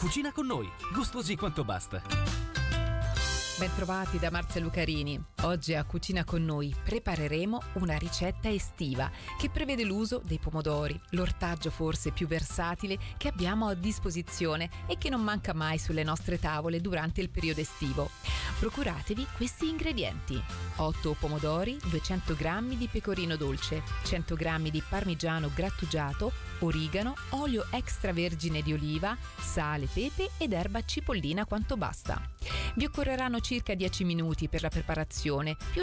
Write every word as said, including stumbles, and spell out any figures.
Cucina con noi, gustosi quanto basta. Bentrovati da Marzia Lucarini. Oggi a Cucina con noi prepareremo una ricetta estiva che prevede l'uso dei pomodori, l'ortaggio forse più versatile che abbiamo a disposizione e che non manca mai sulle nostre tavole durante il periodo estivo. Procuratevi questi ingredienti: otto pomodori, duecento grammi di pecorino dolce, cento grammi di parmigiano grattugiato, origano, olio extravergine di oliva, sale, pepe ed erba cipollina quanto basta. Vi occorreranno circa dieci minuti per la preparazione, più